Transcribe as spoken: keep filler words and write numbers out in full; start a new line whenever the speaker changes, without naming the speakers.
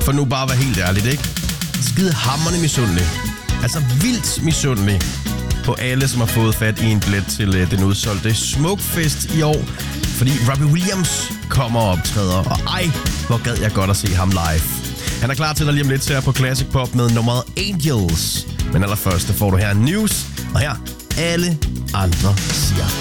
For nu bare at være helt ærligt, ikke? Skide hammerende misundelig. Altså vildt misundelig på alle, som har fået fat i en billet til uh, den udsolgte Smukfest i år. Fordi Robbie Williams kommer og optræder, og ej, hvor gad jeg godt at se ham live. Han er klar til at lige om lidt her på Classic Pop med nummeret Angels. Men allerførst får du her News, og her alle andre siger